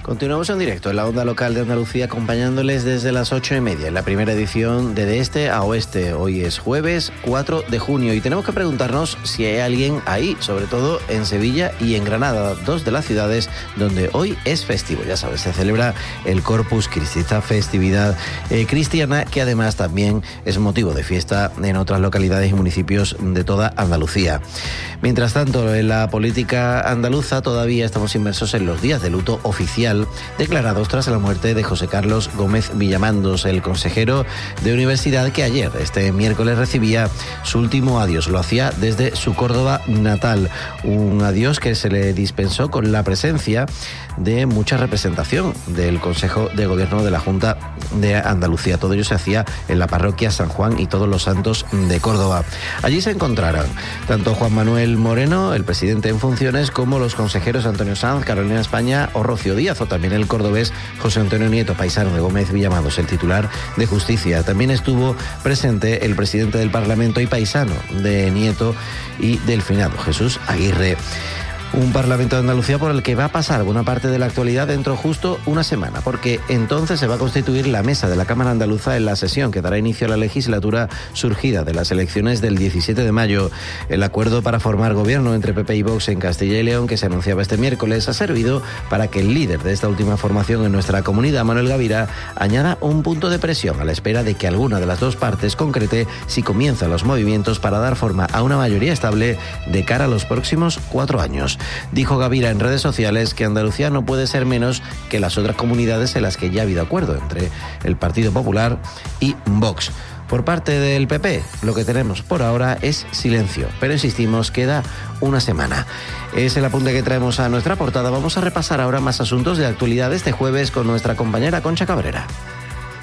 Continuamos en directo en la onda local de Andalucía, acompañándoles desde las 8:30 en la primera edición de Este a Oeste. Hoy es jueves 4 de junio y tenemos que preguntarnos si hay alguien ahí, sobre todo en Sevilla y en Granada, dos de las ciudades donde hoy es festivo. Ya sabes, se celebra el Corpus Christi, esta festividad cristiana que además también es motivo de fiesta en otras localidades y municipios de toda Andalucía. Mientras tanto, en la política andaluza todavía estamos inmersos en los días de luto oficial declarados tras la muerte de José Carlos Gómez Villamandos, el consejero de Universidad que ayer, este miércoles, recibía su último adiós. Lo hacía desde su Córdoba natal, un adiós que se le dispensó con la presencia de mucha representación del Consejo de Gobierno de la Junta de Andalucía. Todo ello se hacía en la parroquia San Juan y Todos los Santos de Córdoba. Allí se encontraron tanto Juan Manuel Moreno, el presidente en funciones, como los consejeros Antonio Sanz, Carolina España o Rocío Díaz, o también el cordobés José Antonio Nieto, paisano de Gómez Villamandos, el titular de Justicia. También estuvo presente el presidente del Parlamento y paisano de Nieto y del finado Jesús Aguirre. Un Parlamento de Andalucía por el que va a pasar buena parte de la actualidad dentro justo una semana, porque entonces se va a constituir la mesa de la Cámara Andaluza en la sesión que dará inicio a la legislatura surgida de las elecciones del 17 de mayo. El acuerdo para formar gobierno entre PP y Vox en Castilla y León, que se anunciaba este miércoles, ha servido para que el líder de esta última formación en nuestra comunidad, Manuel Gavira, añada un punto de presión a la espera de que alguna de las dos partes concrete si comienzan los movimientos para dar forma a una mayoría estable de cara a los próximos 4 años. Dijo Gavira en redes sociales que Andalucía no puede ser menos que las otras comunidades en las que ya ha habido acuerdo entre el Partido Popular y Vox. Por parte del PP, lo que tenemos por ahora es silencio, pero insistimos, queda una semana. Es el apunte que traemos a nuestra portada. Vamos a repasar ahora más asuntos de actualidad este jueves con nuestra compañera Concha Cabrera.